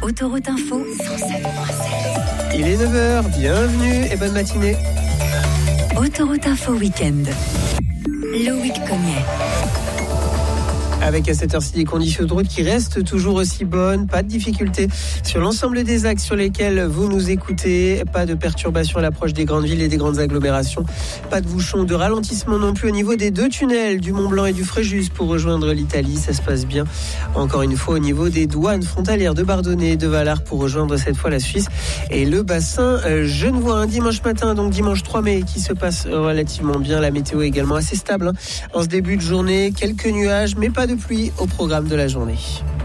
Autoroute Info 107.7. Il est 9h, bienvenue et bonne matinée. Autoroute Info Week-end. Loïc Cognet. Avec à cette heure-ci des conditions de route qui restent toujours aussi bonnes, pas de difficultés sur l'ensemble des axes sur lesquels vous nous écoutez, pas de perturbations à l'approche des grandes villes et des grandes agglomérations, pas de bouchons, de ralentissement non plus au niveau des deux tunnels du Mont-Blanc et du Fréjus pour rejoindre l'Italie, ça se passe bien. Encore une fois au niveau des douanes frontalières de Bardonnay et de Valard pour rejoindre cette fois la Suisse et le bassin genevois. Un dimanche matin, donc dimanche 3 mai, qui se passe relativement bien. La météo est également assez stable en ce début de journée, quelques nuages mais pas de pluie au programme de la journée.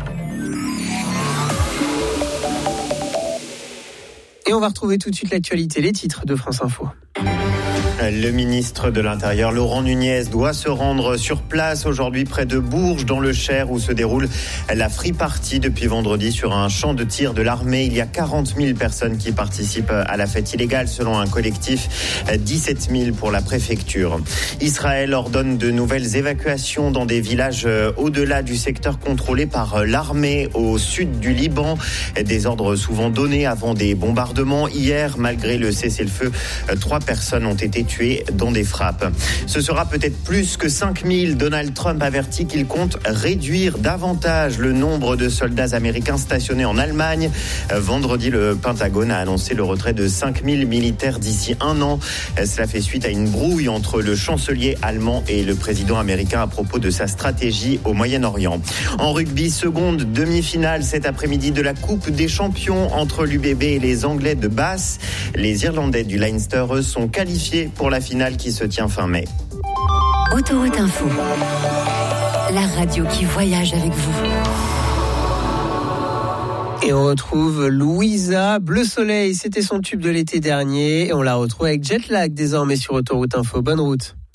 Et on va retrouver tout de suite l'actualité, les titres de France Info. Le ministre de l'Intérieur, Laurent Nunez, doit se rendre sur place aujourd'hui près de Bourges, dans le Cher, où se déroule la Free Party depuis vendredi sur un champ de tir de l'armée. Il y a 40 000 personnes qui participent à la fête illégale, selon un collectif, 17 000 pour la préfecture. Israël ordonne de nouvelles évacuations dans des villages au-delà du secteur contrôlé par l'armée au sud du Liban. Des ordres souvent donnés avant des bombardements. Hier, malgré le cessez-le-feu, 3 personnes ont été tués dans des frappes. Ce sera peut-être plus que 5000. Donald Trump avertit qu'il compte réduire davantage le nombre de soldats américains stationnés en Allemagne. Vendredi, le Pentagone a annoncé le retrait de 5000 militaires d'ici un an. Cela fait suite à une brouille entre le chancelier allemand et le président américain à propos de sa stratégie au Moyen-Orient. En rugby, seconde demi-finale cet après-midi de la Coupe des Champions entre l'UBB et les Anglais de Bath. Les Irlandais du Leinster, eux, sont qualifiés pour la finale qui se tient fin mai. Autoroute Info. La radio qui voyage avec vous. Et on retrouve Louisa, Bleu Soleil, c'était son tube de l'été dernier. Et on la retrouve avec Jet Lag désormais sur Autoroute Info. Bonne route.